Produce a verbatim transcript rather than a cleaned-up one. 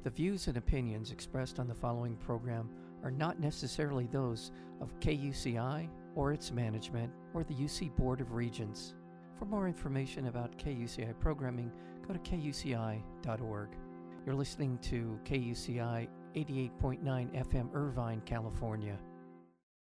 The views and opinions expressed on the following program are not necessarily those of K U C I or its management or the U C Board of Regents. For more information about K U C I programming, go to K U C I dot org. You're listening to K U C I eighty-eight point nine F M Irvine, California.